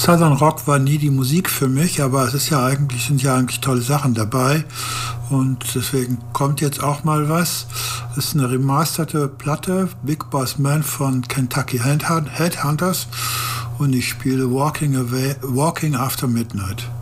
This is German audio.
Southern Rock war nie die Musik für mich, aber es ist sind ja eigentlich tolle Sachen dabei. Und deswegen kommt jetzt auch mal was. Das ist eine remasterte Platte, Big Boss Man von Kentucky Headhunters. Und ich spiele Walking After Midnight.